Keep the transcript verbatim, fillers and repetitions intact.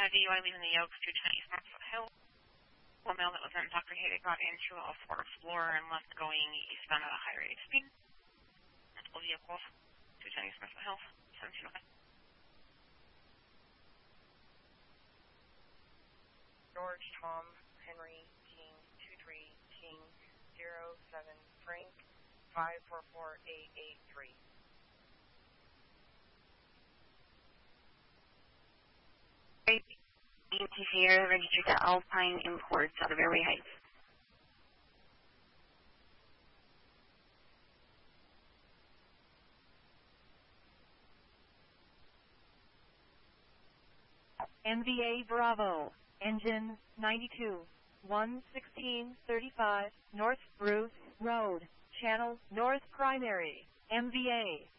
D U I leaving the Yokes, two ten East Maxwell Hill. One male that was in intoxicated got into a Ford Explorer and left going eastbound at a high rate of speed. Multiple vehicles, two ten East Maxwell Hill, seventeen oh five. George, Tom, Henry, King, two three, King, zero seven, Frank, five four four eight eight three. T Sierra registered to Alpine Imports out of Airway Heights. N V A Bravo, engine ninety-two, one sixteen thirty-five, North Bruce Road, Channel North Primary, M V A.